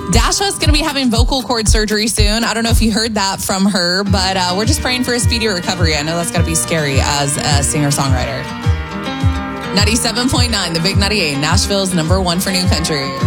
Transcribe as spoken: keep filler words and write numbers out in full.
Dasha's going to be having vocal cord surgery soon. I don't know if you heard that from her, but uh, we're just praying for a speedy recovery. I know that's got to be scary as a singer-songwriter. ninety-seven point nine, the Big ninety-eight, Nashville's number one for new country.